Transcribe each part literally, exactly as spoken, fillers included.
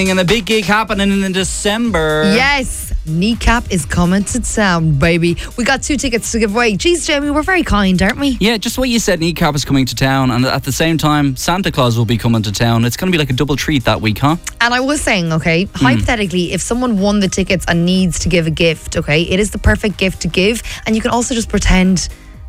And a big gig happening in December. Yes, Kneecap is coming to town, baby. We got two tickets to give away. Jeez, Jamie, we're very kind, aren't we? Yeah, just what you said, Kneecap is coming to town, and at the same time, Santa Claus will be coming to town. It's going to be like a double treat that week, huh? And I was saying, okay, mm. hypothetically, if someone won the tickets and needs to give a gift, okay, it is the perfect gift to give, and you can also just pretend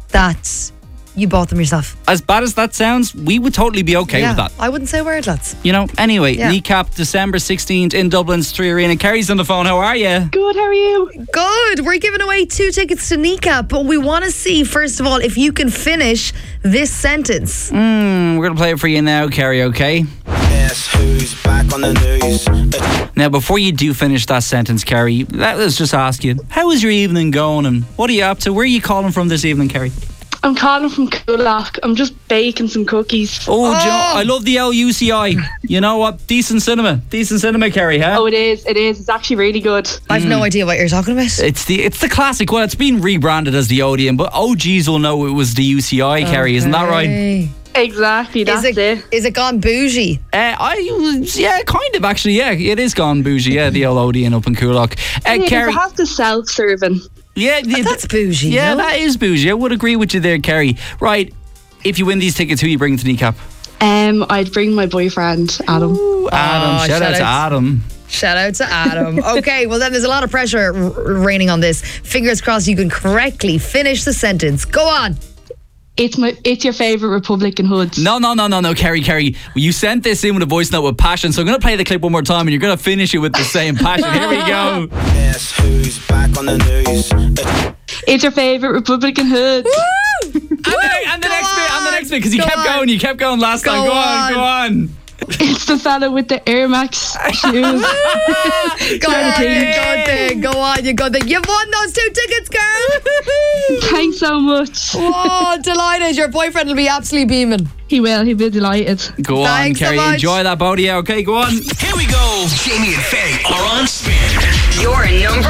that you bought them yourself. As bad as that sounds, we would totally be okay yeah, with that. I wouldn't say a word, lads. You know, anyway, yeah. Kneecap, December sixteenth in Dublin's Three Arena. Kerry's on the phone. How are you? Good, how are you? Good. We're giving away two tickets to Kneecap, but we want to see, first of all, if you can finish this sentence. Mm, we're going to play it for you now, Kerry, okay? Guess who's back on the news? Now, before you do finish that sentence, Kerry, let's just ask you, how is your evening going and what are you up to? Where are you calling from this evening, Kerry? I'm calling from Coolock. I'm just baking some cookies. Oh, oh. Joe, I love the L U C I. You know what? Decent cinema. Decent cinema, Kerry, huh? Oh, it is. It is. It's actually really good. I've mm. no idea what you're talking about. It's the it's the classic. Well, it's been rebranded as the Odeon, but O Gs will know it was the U C I, okay. Kerry. Isn't that right? Exactly, that's is it, it. Is it gone bougie? Uh, I yeah, kind of actually. Yeah, it is gone bougie. Yeah, the old Odeon up in Coolock. Uh, yeah, Kerry, it has the self-serving. Yeah, oh, that's bougie. Yeah, no? that is bougie. I would agree with you there, Kerry. Right, if you win these tickets, who are you bringing to Kneecap? Um, I'd bring my boyfriend, Adam. Ooh, Adam, oh, shout, shout out, out to Adam. Shout out to Adam. Okay, well then there's a lot of pressure r- raining on this. Fingers crossed you can correctly finish the sentence. Go on. It's my. It's your favourite Republican hoods. No, no, no, no, no, Kerry, Kerry. You sent this in with a voice note with passion, so I'm going to play the clip one more time and you're going to finish it with the same passion. Here we go. Guess who's back on the news? It's your favourite Republican hoods. Woo! And, the, and the next on. bit, and the next bit, because you go kept on. going, you kept going last go time. Go on, on, go on. It's the fella with the Air Max shoes. go on, you got there. Go on, you got there. You've won those two tickets, girl. Thanks so much. Oh, delighted. Your boyfriend will be absolutely beaming. He will. He'll be delighted. Go Thanks on, Kerry. So enjoy that, Bodie. Okay, go on. Here we go. Jamie and Faye are on spin. Your number